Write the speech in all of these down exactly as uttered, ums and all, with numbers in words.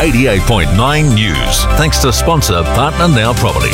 eighty-eight point nine News. Thanks to sponsor Partner Now Property.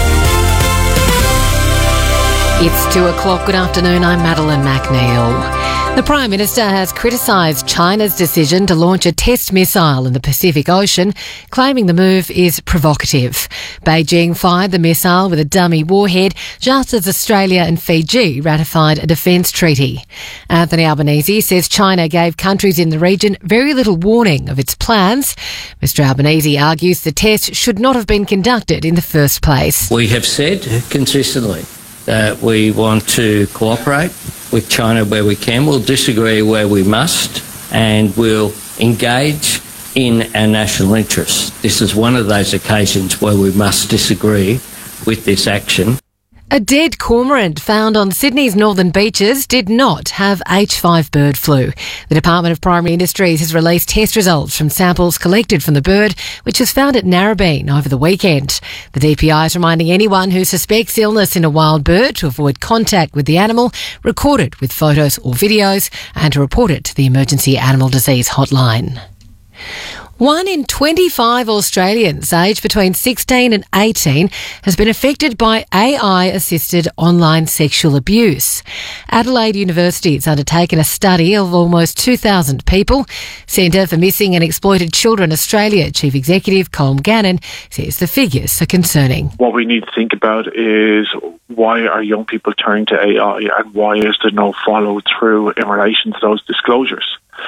It's two o'clock. Good afternoon. I'm Madeline McNeil. The Prime Minister has criticised China's decision to launch a test missile in the Pacific Ocean, claiming the move is provocative. Beijing fired the missile with a dummy warhead just as Australia and Fiji ratified a defence treaty. Anthony Albanese says China gave countries in the region very little warning of its plans. Mister Albanese argues the test should not have been conducted in the first place. We have said consistently that we want to cooperate with China where we can. We'll disagree where we must, and we'll engage in our national interests. This is one of those occasions where we must disagree with this action. A dead cormorant found on Sydney's northern beaches did not have H five bird flu. The Department of Primary Industries has released test results from samples collected from the bird, which was found at Narrabeen over the weekend. The D P I is reminding anyone who suspects illness in a wild bird to avoid contact with the animal, record it with photos or videos, and to report it to the Emergency Animal Disease Hotline. One in twenty-five Australians aged between sixteen and eighteen has been affected by A I-assisted online sexual abuse. Adelaide University has undertaken a study of almost two thousand people. Centre for Missing and Exploited Children Australia Chief Executive Colm Gannon says the figures are concerning. What we need to think about is why are young people turning to A I and why is there no follow-through in relation to those disclosures?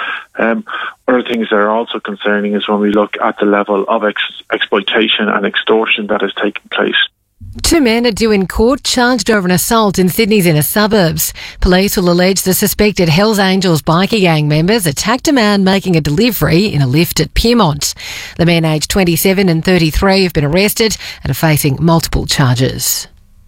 Um, other things that are also concerning is when we look at the level of ex- exploitation and extortion that is taking place. Two men are due in court charged over an assault in Sydney's inner suburbs. Police will allege the suspected Hells Angels bikie gang members attacked a man making a delivery in a lift at Pyrmont. The men aged twenty-seven and thirty-three have been arrested and are facing multiple charges.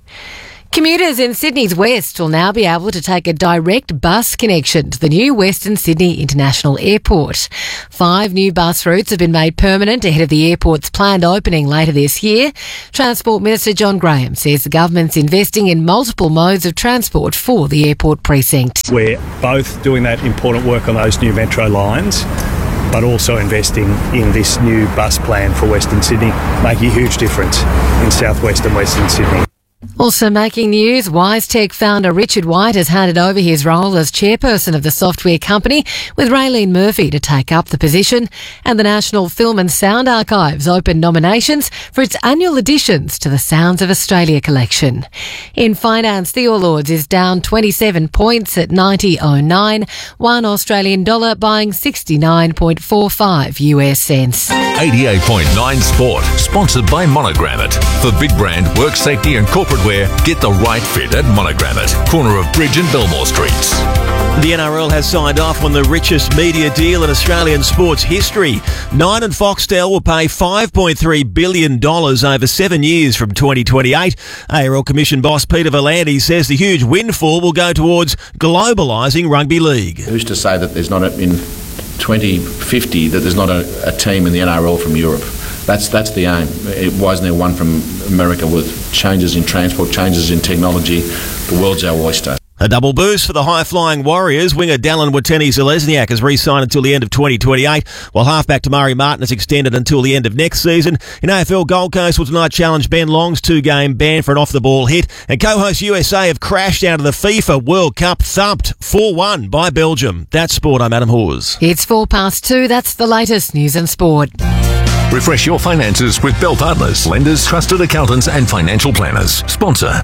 Commuters in Sydney's West will now be able to take a direct bus connection to the new Western Sydney International Airport. Five new bus routes have been made permanent ahead of the airport's planned opening later this year. Transport Minister John Graham says the government's investing in multiple modes of transport for the airport precinct. We're both doing that important work on those new metro lines, but also investing in this new bus plan for Western Sydney, making a huge difference in southwest and western Sydney. Also making news, WiseTech founder Richard White has handed over his role as chairperson of the software company, with Raylene Murphy to take up the position. And the National Film and Sound Archives opened nominations for its annual additions to the Sounds of Australia collection. In finance, the All Ords is down twenty-seven points at ninety oh nine, one Australian dollar buying sixty-nine point four five U S cents. eighty-eight point nine Sport, sponsored by Monogrammet. For big brand, work safety and corporate wear, get the right fit at Monogrammet, corner of Bridge and Belmore Streets. The N R L has signed off on the richest media deal in Australian sports history. Nine and Foxtel will pay five point three billion dollars over seven years from twenty twenty-eight. A R L Commission boss Peter Volandes says the huge windfall will go towards globalising rugby league. Who's to say that there's not a, in twenty fifty that there's not a, a team in the N R L from Europe? That's that's the aim. It, why isn't there one from America with changes in transport, changes in technology? The world's our oyster. A double boost for the high-flying Warriors. Winger Dallin Watene-Zelezniak has re-signed until the end of twenty twenty-eight, while halfback Tamari Martin has extended until the end of next season. In A F L, Gold Coast will tonight challenge Ben Long's two-game ban for an off-the-ball hit. And co-host U S A have crashed out of the FIFA World Cup, thumped four one by Belgium. That's Sport. I'm Adam Hawes. It's four past two. That's the latest news and sport. Refresh your finances with Bell Partners, lenders, trusted accountants and financial planners. Sponsor.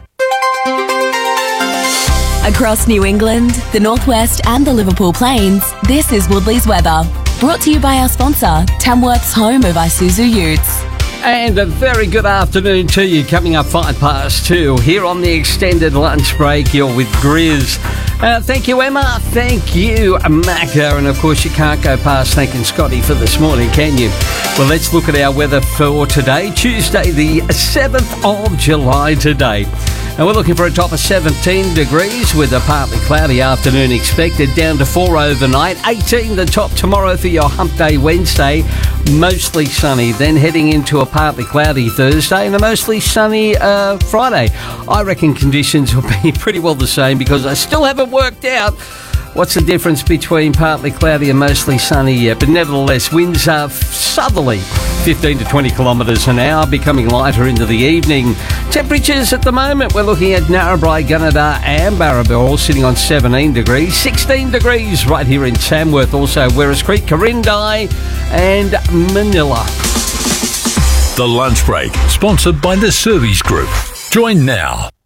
Across New England, the Northwest and the Liverpool Plains, this is Woodley's weather. Brought to you by our sponsor, Tamworth's home of Isuzu Utes. And a very good afternoon to you. Coming up five past two here on the extended lunch break. You're with Grizz. Uh, thank you, Emma. Thank you, Macca. And of course, you can't go past thanking Scotty for this morning, can you? Well, let's look at our weather for today, Tuesday, the seventh of July today. And we're looking for a top of seventeen degrees with a partly cloudy afternoon expected, down to four overnight. eighteen the top tomorrow for your hump day Wednesday. Mostly sunny, then heading into a partly cloudy Thursday and a mostly sunny uh, Friday. I reckon conditions will be pretty well the same because I still haven't worked out What's the difference between partly cloudy and mostly sunny? Yeah, but nevertheless, winds are southerly, fifteen to twenty kilometres an hour, becoming lighter into the evening. Temperatures at the moment, we're looking at Narrabri, Gunnedah and Barrabel, sitting on seventeen degrees, sixteen degrees right here in Tamworth, also Werris Creek, Corindai and Manila. The Lunch Break, sponsored by the Service Group. Join now.